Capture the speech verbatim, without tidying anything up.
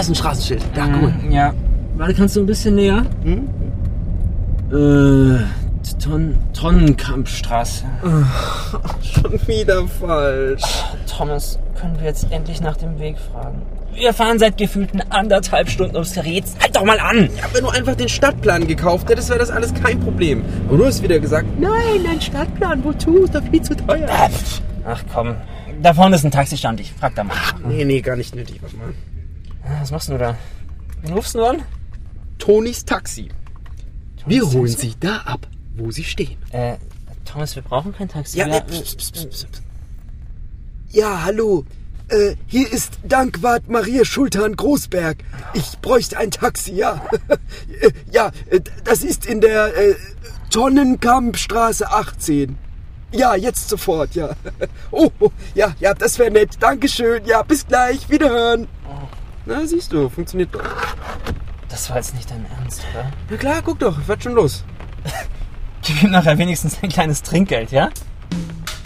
ist ein Straßenschild. Ja, Mhm, cool. Ja. Warte, kannst du ein bisschen näher? Hm? Äh, Ton Tonnenkampfstraße. Schon wieder falsch. Thomas, können wir jetzt endlich nach dem Weg fragen? Wir fahren seit gefühlten anderthalb Stunden ums Gerät. Halt doch mal an! Ja, wenn du einfach den Stadtplan gekauft hättest, wäre das alles kein Problem. Und du hast wieder gesagt, nein, ein Stadtplan, wozu? Ist doch viel zu teuer. Äh, Ach komm, da vorne ist ein Taxistand. Ich frag da mal. Nee, nee, gar nicht nötig. Warte mal. Was machst du da? Wen rufst du an? Tonis Taxi. Wir Tonys holen Taxi? sie da ab, wo sie stehen. Äh, Thomas, wir brauchen kein Taxi. Ja, wir, äh, pst, pst, pst, pst. Ja, hallo. Äh, hier ist Dankwart Maria Schultan Großberg. Ich bräuchte ein Taxi, ja. Äh, ja, äh, das ist in der äh, Tonnenkampfstraße achtzehn. Ja, jetzt sofort, ja. Oh, oh ja, ja, das wäre nett. Dankeschön. Ja, bis gleich. Wiederhören. Na, siehst du, funktioniert doch. Das war jetzt nicht dein Ernst, oder? Na klar, guck doch, wird schon los. Gib ihm nachher wenigstens ein kleines Trinkgeld, ja?